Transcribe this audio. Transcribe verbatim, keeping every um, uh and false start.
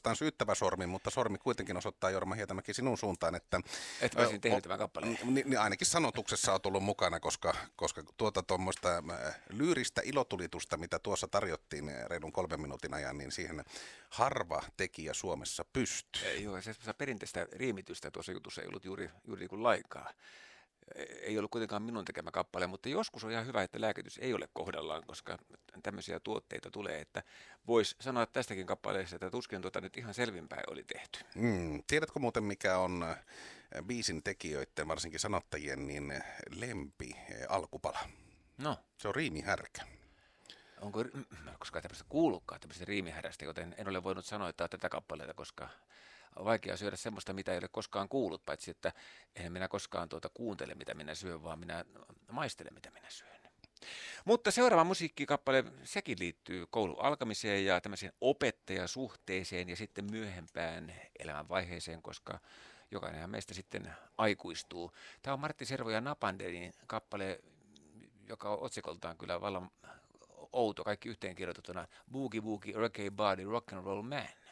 nostan syyttävä sormi, mutta sormi kuitenkin osoittaa Jorma Hietamäki sinun suuntaan, että et mä olisin tehnyt tämän kappaleen. Niin, niin ainakin sanotuksessa on tullut mukana, koska, koska tuota tuommoista lyyristä ilotulitusta, mitä tuossa tarjottiin reilun kolmen minuutin ajan, niin siihen harva tekijä Suomessa pystyy. Joo, se perinteistä riimitystä tuossa jutussa ei ollut juuri, juuri niin kuin lainkaan. Ei ollut kuitenkaan minun tekemä kappale, mutta joskus on ihan hyvä, että lääkitys ei ole kohdallaan, koska tämmöisiä tuotteita tulee, että voisi sanoa tästäkin kappaleesta, että tuskin tuota nyt ihan selvinpäin oli tehty. Mm, tiedätkö muuten, mikä on biisin tekijöiden, varsinkin sanottajien, niin lempi alkupala? No. Se on riimihärkä. Onko koskaan tämmöistä kuullutkaan tämmöistä riimihärästä, joten en ole voinut sanoa, että tätä kappaleita, koska on vaikea syödä semmoista, mitä ei ole koskaan kuullut, paitsi että en minä koskaan tuota kuuntele, mitä minä syön, vaan minä maistelen, mitä minä syön. Mutta seuraava musiikkikappale, sekin liittyy koulun alkamiseen ja tämmöiseen opettajasuhteeseen ja sitten myöhempään elämänvaiheeseen, koska jokainenhan meistä sitten aikuistuu. Tämä on Martti Servo ja Napanderin kappale, joka on otsikoltaan kyllä vallan outo, kaikki yhteenkirjoitettuna Boogie Woogie Reggae Body Rock and Roll Man.